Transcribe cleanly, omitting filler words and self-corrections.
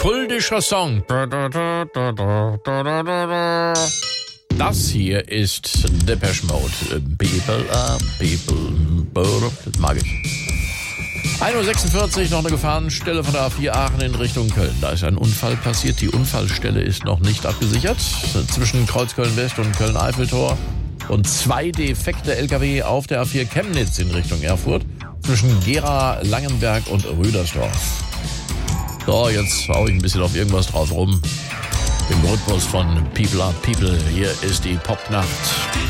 kultischer Song. Das hier ist Depeche Mode. People are people. Das mag ich. 1.46 Uhr, noch eine Gefahrenstelle von der A4 Aachen in Richtung Köln. Da ist ein Unfall passiert. Die Unfallstelle ist noch nicht abgesichert. Zwischen Kreuzköln-West und Köln-Eiffeltor. Und 2 defekte LKW auf der A4 Chemnitz in Richtung Erfurt. Zwischen Gera, Langenberg und Rüdersdorf. So, jetzt hau ich ein bisschen auf irgendwas drauf rum. Im Rhythmus von People are People. Hier ist die Popnacht.